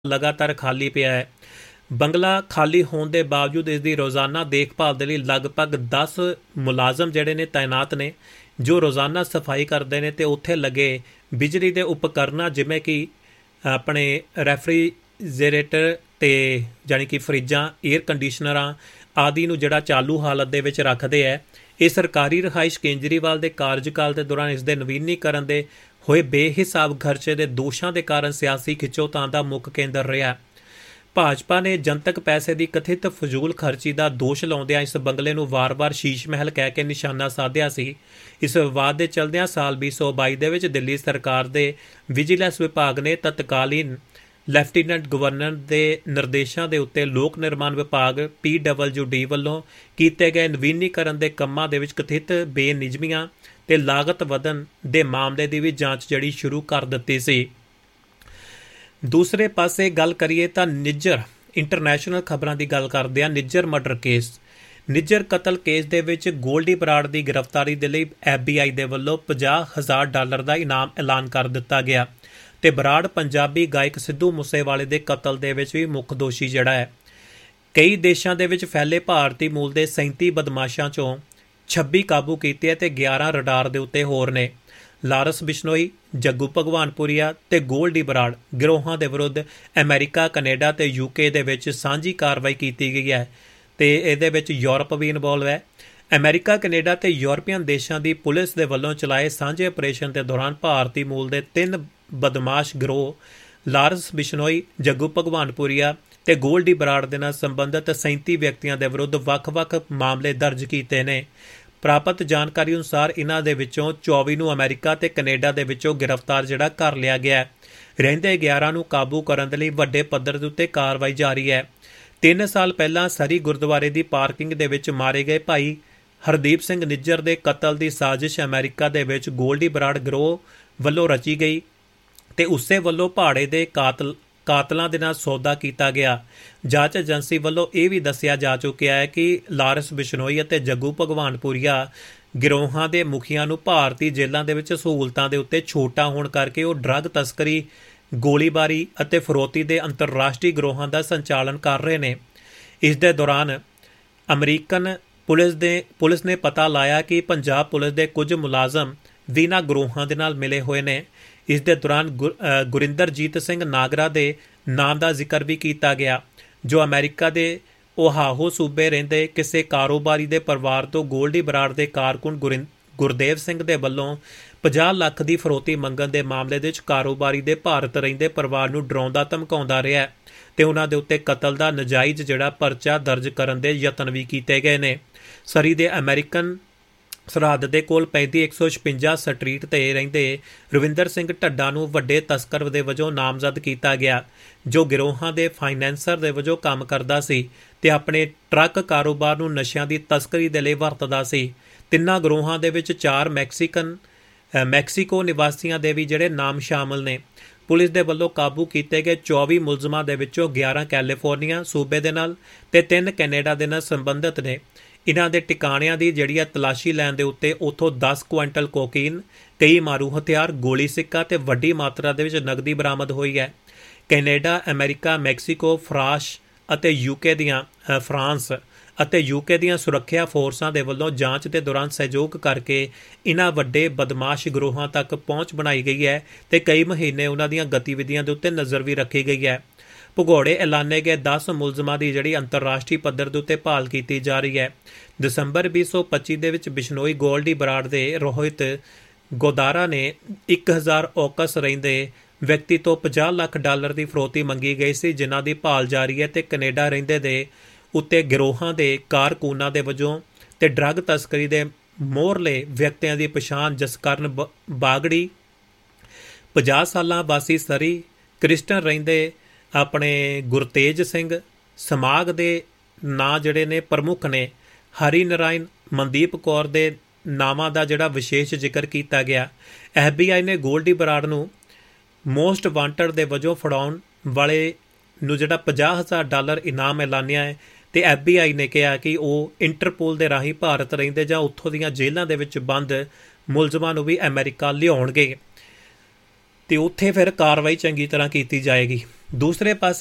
ਲਗਾਤਾਰ ਖਾਲੀ ਪਿਆ ਹੈ। ਬੰਗਲਾ ਖਾਲੀ ਹੋਣ ਦੇ ਬਾਵਜੂਦ ਇਸ ਦੀ ਰੋਜ਼ਾਨਾ ਦੇਖਭਾਲ ਦੇ ਲਈ ਲਗਭਗ 10 ਮੁਲਾਜ਼ਮ ਜਿਹੜੇ ਨੇ ਤਾਇਨਾਤ ਨੇ, ਜੋ ਰੋਜ਼ਾਨਾ ਸਫਾਈ ਕਰਦੇ ਨੇ ਤੇ ਉੱਥੇ ਲੱਗੇ ਬਿਜਲੀ ਦੇ ਉਪਕਰਨਾਂ ਜਿਵੇਂ ਕਿ ਆਪਣੇ ਰੈਫਰੀਜਰੇਟਰ ਤੇ ਜਾਣੀ ਕਿ ਫਰਿੱਜਾਂ, ਏਅਰ ਕੰਡੀਸ਼ਨਰਾਂ ਆਦਿ ਨੂੰ ਜਿਹੜਾ ਚਾਲੂ ਹਾਲਤ ਦੇ ਵਿੱਚ ਰੱਖਦੇ ਹੈ। ਇਹ ਸਰਕਾਰੀ ਰਿਹਾਇਸ਼ ਕੇਜਰੀਵਾਲ ਦੇ ਕਾਰਜਕਾਲ ਦੇ ਦੌਰਾਨ ਇਸ ਦੇ ਨਵੀਨੀਕਰਨ ਦੇ ਹੋਏ ਬੇਹਿਸਾਬ ਖਰਚੇ ਦੇ ਦੋਸ਼ਾਂ ਦੇ ਕਾਰਨ ਸਿਆਸੀ ਖਿੱਚੋਤਾਣ ਦਾ ਮੁੱਖ ਕੇਂਦਰ ਰਿਹਾ। ਭਾਜਪਾ ਨੇ ਜਨਤਕ ਪੈਸੇ ਦੀ ਕਥਿਤ ਫਜ਼ੂਲ ਖਰਚੀ ਦਾ ਦੋਸ਼ ਲਾਉਂਦਿਆਂ ਇਸ ਬੰਗਲੇ ਨੂੰ ਵਾਰ-ਵਾਰ ਸ਼ੀਸ਼ ਮਹਿਲ ਕਹਿ ਕੇ ਨਿਸ਼ਾਨਾ ਸਾਧਿਆ ਸੀ। ਇਸ ਵਿਵਾਦ ਦੇ ਚਲਦਿਆਂ ਸਾਲ 2022 ਦੇ ਵਿੱਚ ਦਿੱਲੀ ਸਰਕਾਰ ਦੇ ਵਿਜੀਲੈਂਸ ਵਿਭਾਗ ਨੇ ਤਤਕਾਲੀਨ ਲੈਫਟੀਨੈਂਟ ਗਵਰਨਰ ਦੇ ਨਿਰਦੇਸ਼ਾਂ ਦੇ ਉੱਤੇ ਲੋਕ ਨਿਰਮਾਣ ਵਿਭਾਗ PWD ਵੱਲੋਂ ਕੀਤੇ ਗਏ ਨਵੀਨੀਕਰਨ ਦੇ ਕੰਮਾਂ ਦੇ ਵਿੱਚ ਕਥਿਤ ਬੇਨਿਯਮੀਆਂ ਤੇ ਲਾਗਤ ਵਧਣ ਦੇ ਮਾਮਲੇ ਦੀ ਵੀ ਜਾਂਚ ਜਿਹੜੀ ਸ਼ੁਰੂ ਕਰ ਦਿੱਤੀ ਸੀ। ਦੂਸਰੇ ਪਾਸੇ ਗੱਲ ਕਰੀਏ ਤਾਂ ਨਿੱਜਰ ਇੰਟਰਨੈਸ਼ਨਲ ਖਬਰਾਂ ਦੀ ਗੱਲ ਕਰਦੇ ਹਾਂ। ਨਿੱਜਰ ਮਰਡਰ ਕੇਸ, ਨਿੱਜਰ ਕਤਲ ਕੇਸ ਦੇ ਵਿੱਚ ਗੋਲਡੀ ਬਰਾੜ ਦੀ ਗ੍ਰਿਫਤਾਰੀ ਦੇ ਲਈ FBI ਦੇ ਵੱਲੋਂ $50,000 ਦਾ ਇਨਾਮ ਐਲਾਨ ਕਰ ਦਿੱਤਾ ਗਿਆ ਤੇ ਬਰਾੜ ਪੰਜਾਬੀ ਗਾਇਕ ਸਿੱਧੂ ਮੂਸੇਵਾਲੇ ਦੇ ਕਤਲ ਦੇ ਵਿੱਚ ਵੀ ਮੁੱਖ ਦੋਸ਼ੀ ਜਿਹੜਾ ਹੈ। ਕਈ ਦੇਸ਼ਾਂ ਦੇ ਵਿੱਚ ਫੈਲੇ ਭਾਰਤੀ ਮੂਲ ਦੇ 37 ਬਦਮਾਸ਼ਾਂ ਚੋਂ 26 ਕਾਬੂ ਕੀਤੇ ਅਤੇ 11 ਰਡਾਰ ਦੇ ਉੱਤੇ ਹੋਰ ਨੇ। ਲਾਰੈਂਸ ਬਿਸ਼ਨੋਈ, ਜੱਗੂ ਭਗਵਾਨਪੁਰੀਆ ਤੇ ਗੋਲਡੀ ਬਰਾੜ ਗਿਰੋਹਾਂ ਦੇ ਵਿਰੁੱਧ ਅਮਰੀਕਾ, ਕੈਨੇਡਾ ਤੇ UK ਦੇ ਵਿੱਚ ਸਾਂਝੀ ਕਾਰਵਾਈ ਕੀਤੀ ਗਈ ਹੈ ਤੇ ਇਹਦੇ ਵਿੱਚ ਯੂਰਪ ਵੀ ਇਨਵੋਲਵ ਹੈ। ਅਮਰੀਕਾ, ਕੈਨੇਡਾ ਤੇ ਯੂਰਪੀਅਨ ਦੇਸ਼ਾਂ ਦੀ ਪੁਲਿਸ ਦੇ ਵੱਲੋਂ ਚਲਾਏ ਸਾਂਝੇ ਆਪਰੇਸ਼ਨ ਦੇ ਦੌਰਾਨ ਭਾਰਤੀ ਮੂਲ ਦੇ 3 ਬਦਮਾਸ਼ ਗਿਰੋਹ ਲਾਰੈਂਸ ਬਿਸ਼ਨੋਈ, ਜੱਗੂ ਭਗਵਾਨਪੁਰੀਆ ਤੇ ਗੋਲਡੀ ਬਰਾੜ ਦੇ ਨਾਲ ਸੰਬੰਧਿਤ 37 ਵਿਅਕਤੀਆਂ ਦੇ ਵਿਰੁੱਧ ਵੱਖ-ਵੱਖ ਮਾਮਲੇ ਦਰਜ ਕੀਤੇ ਨੇ। ਪ੍ਰਾਪਤ ਜਾਣਕਾਰੀ ਅਨੁਸਾਰ ਇਹਨਾਂ ਦੇ ਵਿੱਚੋਂ 24 ਨੂੰ ਅਮਰੀਕਾ ਤੇ ਕੈਨੇਡਾ ਦੇ ਵਿੱਚੋਂ ਗ੍ਰਿਫਤਾਰ ਜਿਹੜਾ ਕਰ ਲਿਆ ਗਿਆ। ਰਹਿੰਦੇ 11 ਨੂੰ ਕਾਬੂ ਕਰਨ ਦੇ ਲਈ ਵੱਡੇ ਪੱਧਰ ਦੇ ਉੱਤੇ ਕਾਰਵਾਈ ਜਾਰੀ ਹੈ। 3 ਸਾਲ ਪਹਿਲਾਂ ਸਰੀ ਗੁਰਦੁਆਰੇ ਦੀ ਪਾਰਕਿੰਗ ਦੇ ਵਿੱਚ ਮਾਰੇ ਗਏ ਭਾਈ ਹਰਦੀਪ ਸਿੰਘ ਨਿੱਜਰ ਦੇ ਕਤਲ ਦੀ ਸਾਜ਼ਿਸ਼ ਅਮਰੀਕਾ ਦੇ ਵਿੱਚ ਗੋਲਡੀ ਬਰਾੜ ਗਿਰੋਹ ਵੱਲੋਂ ਰਚੀ ਗਈ ਤੇ ਉਸੇ ਵੱਲੋਂ ਭਾੜੇ ਦੇ ਕਾਤਲਾਂ ਦੇ ਨਾਲ ਸੌਦਾ ਕੀਤਾ ਗਿਆ। ਜਾਂਚ ਏਜੰਸੀ ਵੱਲੋਂ ਇਹ ਵੀ ਦੱਸਿਆ ਜਾ ਚੁੱਕਿਆ ਹੈ ਕਿ ਲਾਰੈਂਸ ਬਿਸ਼ਨੋਈ ਅਤੇ ਜੱਗੂ ਭਗਵਾਨਪੁਰੀਆ ਗਿਰੋਹਾਂ ਦੇ ਮੁਖੀਆਂ ਨੂੰ ਭਾਰਤੀ ਜੇਲ੍ਹਾਂ ਦੇ ਵਿੱਚ ਸਹੂਲਤਾਂ ਦੇ ਉੱਤੇ ਛੋਟਾਂ ਹੋਣ ਕਰਕੇ ਉਹ ਡਰੱਗ ਤਸਕਰੀ, ਗੋਲੀਬਾਰੀ ਅਤੇ ਫਰੋਤੀ ਦੇ ਅੰਤਰਰਾਸ਼ਟਰੀ ਗਿਰੋਹਾਂ ਦਾ ਸੰਚਾਲਨ ਕਰ ਰਹੇ ਨੇ। ਇਸ ਦੇ ਦੌਰਾਨ ਅਮਰੀਕਨ ਪੁਲਿਸ ਨੇ ਪਤਾ ਲਾਇਆ ਕਿ ਪੰਜਾਬ ਪੁਲਿਸ ਦੇ ਕੁਝ ਮੁਲਾਜ਼ਮ ਵੀ ਇਹਨਾਂ ਗਿਰੋਹਾਂ ਦੇ ਨਾਲ ਮਿਲੇ ਹੋਏ ਨੇ। ਇਸ ਦੇ ਦੌਰਾਨ ਗੁਰਿੰਦਰਜੀਤ ਸਿੰਘ ਨਾਗਰਾ ਦੇ ਨਾਮ ਦਾ ਜ਼ਿਕਰ ਵੀ ਕੀਤਾ ਗਿਆ, ਜੋ ਅਮਰੀਕਾ ਦੇ ਓਹਾਹੋ ਸੂਬੇ ਰਹਿੰਦੇ ਕਿਸੇ ਕਾਰੋਬਾਰੀ ਦੇ ਪਰਿਵਾਰ ਤੋਂ ਗੋਲਡੀ ਬਰਾੜ ਦੇ ਕਾਰਕੁਨ ਗੁਰਦੇਵ ਸਿੰਘ ਦੇ ਵੱਲੋਂ 50 ਲੱਖ ਦੀ ਫਰੋਤੀ ਮੰਗਣ ਦੇ ਮਾਮਲੇ ਦੇ ਵਿੱਚ ਕਾਰੋਬਾਰੀ ਦੇ ਭਾਰਤ ਰਹਿੰਦੇ ਪਰਿਵਾਰ ਨੂੰ ਡਰਾਉਂਦਾ ਧਮਕਾਉਂਦਾ ਰਿਹਾ ਤੇ ਉਹਨਾਂ ਦੇ ਉੱਤੇ ਕਤਲ ਦਾ ਨਜਾਇਜ਼ ਜਿਹੜਾ ਪਰਚਾ ਦਰਜ ਕਰਨ ਦੇ ਯਤਨ ਵੀ ਕੀਤੇ ਗਏ ਨੇ। ਸਰੀ ਦੇ ਅਮਰੀਕਨ ਸਰਹੱਦ ਦੇ ਕੋਲ ਪੈਂਦੀ 156 ਸਟਰੀਟ ਤੇ ਰਹਿੰਦੇ ਰਵਿੰਦਰ ਸਿੰਘ ਢੱਡਾ ਨੂੰ ਵੱਡੇ ਤਸਕਰ ਦੇ ਵਜੋਂ ਨਾਮਜ਼ਦ ਕੀਤਾ ਗਿਆ, ਜੋ ਗਿਰੋਹਾਂ ਦੇ ਫਾਈਨੈਂਸਰ ਦੇ ਵਜੋਂ ਕੰਮ ਕਰਦਾ ਸੀ ਤੇ ਆਪਣੇ ਟਰੱਕ ਕਾਰੋਬਾਰ ਨੂੰ ਨਸ਼ਿਆਂ ਦੀ ਤਸਕਰੀ ਦੇ ਲਈ ਵਰਤਦਾ ਸੀ। ਤਿੰਨਾਂ ਗਿਰੋਹਾਂ ਦੇ ਵਿੱਚ 4 ਮੈਕਸੀਕੋ ਨਿਵਾਸੀਆਂ ਦੇ ਵੀ ਜਿਹੜੇ ਨਾਮ ਸ਼ਾਮਲ ਨੇ। ਪੁਲਿਸ ਦੇ ਵੱਲੋਂ ਕਾਬੂ ਕੀਤੇ ਗਏ 24 ਮੁਲਜ਼ਮਾਂ ਦੇ ਵਿੱਚੋਂ 11 ਕੈਲੀਫੋਰਨੀਆ ਸੂਬੇ ਦੇ ਨਾਲ ਤੇ 3 ਕੈਨੇਡਾ ਦੇ ਨਾਲ ਸੰਬੰਧਿਤ ਨੇ। ਇਹਨਾਂ ਦੇ ਟਿਕਾਣਿਆਂ ਦੀ ਜਿਹੜੀ ਆ ਤਲਾਸ਼ੀ ਲੈਣ ਦੇ ਉੱਤੇ ਉੱਥੋਂ 10 ਕੁਇੰਟਲ ਕੋਕੀਨ, ਕਈ ਮਾਰੂ ਹਥਿਆਰ, ਗੋਲੀ ਸਿੱਕਾ ਤੇ ਵੱਡੀ ਮਾਤਰਾ ਦੇ ਵਿੱਚ ਨਕਦੀ ਬਰਾਮਦ ਹੋਈ ਹੈ। ਕੈਨੇਡਾ, ਅਮਰੀਕਾ, ਮੈਕਸੀਕੋ, ਫਰਾਂਸ ਅਤੇ UK ਦੀਆਂ ਸੁਰੱਖਿਆ ਫੋਰਸਾਂ ਦੇ ਵੱਲੋਂ ਜਾਂਚ ਦੇ ਦੌਰਾਨ ਸਹਿਯੋਗ ਕਰਕੇ ਇਹਨਾਂ ਵੱਡੇ ਬਦਮਾਸ਼ ਗਿਰੋਹਾਂ ਤੱਕ ਪਹੁੰਚ ਬਣਾਈ ਗਈ ਹੈ ਤੇ ਕਈ ਮਹੀਨੇ ਉਹਨਾਂ ਦੀਆਂ ਗਤੀਵਿਧੀਆਂ ਦੇ ਉੱਤੇ ਨਜ਼ਰ ਵੀ ਰੱਖੀ ਗਈ ਹੈ। ਭਗੌੜੇ ਐਲਾਨੇ ਗਏ 10 ਮੁਲਜ਼ਮਾਂ ਦੀ ਜਿਹੜੀ ਅੰਤਰਰਾਸ਼ਟਰੀ ਪੱਧਰ ਦੇ ਉੱਤੇ ਭਾਲ ਕੀਤੀ ਜਾ ਰਹੀ ਹੈ। ਦਸੰਬਰ 2025 ਦੇ ਵਿੱਚ ਬਿਸ਼ਨੋਈ, ਗੋਲਡੀ ਬਰਾੜ ਦੇ ਰੋਹਿਤ ਗੋਦਾਰਾ ਨੇ 1000 ਔਕਸ ਰਹਿੰਦੇ ਵਿਅਕਤੀ ਤੋਂ $50 ਲੱਖ ਦੀ ਫਰੋਤੀ ਮੰਗੀ ਗਈ ਸੀ, ਜਿਨ੍ਹਾਂ ਦੀ ਭਾਲ ਜਾਰੀ ਹੈ ਤੇ ਕੈਨੇਡਾ ਰਹਿੰਦੇ ਦੇ ਉੱਤੇ ਗਿਰੋਹਾਂ ਦੇ ਕਾਰਕੁਨਾਂ ਦੇ ਵਜੋਂ ਤੇ ਡਰੱਗ ਤਸਕਰੀ ਦੇ ਮੋਹਰਲੇ ਵਿਅਕਤੀਆਂ ਦੀ ਪਛਾਣ ਜਸਕਰਨ ਬਾਗੜੀ, 50 ਸਾਲਾਂ ਵਾਸੀ ਸਰੀ, ਕ੍ਰਿਸਟਨ ਰਹਿੰਦੇ ਆਪਣੇ ਗੁਰਤੇਜ ਸਿੰਘ, ਸਮਾਗ ਦੇ ਨਾਂ ਜਿਹੜੇ ਨੇ ਪ੍ਰਮੁੱਖ ਨੇ, ਹਰੀ ਨਾਰਾਇਣ, ਮਨਦੀਪ ਕੌਰ ਦੇ ਨਾਵਾਂ ਦਾ ਜਿਹੜਾ ਵਿਸ਼ੇਸ਼ ਜ਼ਿਕਰ ਕੀਤਾ ਗਿਆ। FBI ਨੇ ਗੋਲਡੀ ਬਰਾੜ ਨੂੰ ਮੋਸਟ ਵਾਂਟਡ ਦੇ ਵਜੋਂ ਫੜਾਉਣ ਵਾਲੇ ਨੂੰ ਜਿਹੜਾ $50,000 ਇਨਾਮ ਐਲਾਨਿਆ ਹੈ ਤੇ FBI ਨੇ ਕਿਹਾ ਕਿ ਉਹ ਇੰਟਰਪੋਲ ਦੇ ਰਾਹੀਂ ਭਾਰਤ ਰਹਿੰਦੇ ਜਾਂ ਉੱਥੋਂ ਦੀਆਂ ਜੇਲ੍ਹਾਂ ਦੇ ਵਿੱਚ ਬੰਦ ਮੁਲਜ਼ਮਾਂ ਨੂੰ ਵੀ ਅਮਰੀਕਾ ਲਿਆਉਣਗੇ। ਤੇ ਉੱਥੇ ਫਿਰ ਕਾਰਵਾਈ ਚੰਗੀ ਤਰ੍ਹਾਂ ਕੀਤੀ ਜਾਏਗੀ। ਦੂਸਰੇ ਪਾਸੇ